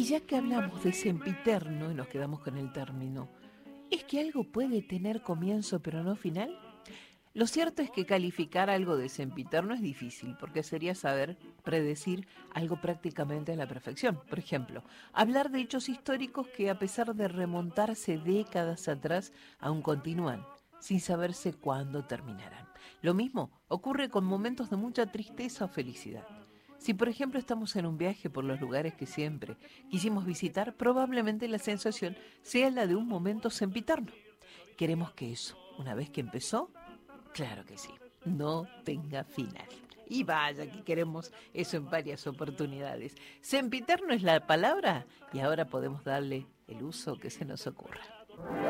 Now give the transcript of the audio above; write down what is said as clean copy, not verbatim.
Y ya que hablamos de sempiterno y nos quedamos con el término, ¿es que algo puede tener comienzo pero no final? Lo cierto es que calificar algo de sempiterno es difícil, porque sería saber predecir algo prácticamente a la perfección. Por ejemplo, hablar de hechos históricos que a pesar de remontarse décadas atrás, aún continúan, sin saberse cuándo terminarán. Lo mismo ocurre con momentos de mucha tristeza o felicidad. Si por ejemplo estamos en un viaje por los lugares que siempre quisimos visitar, probablemente la sensación sea la de un momento sempiterno. Queremos que eso, una vez que empezó, claro que sí, no tenga final. Y vaya que queremos eso en varias oportunidades. Sempiterno es la palabra y ahora podemos darle el uso que se nos ocurra.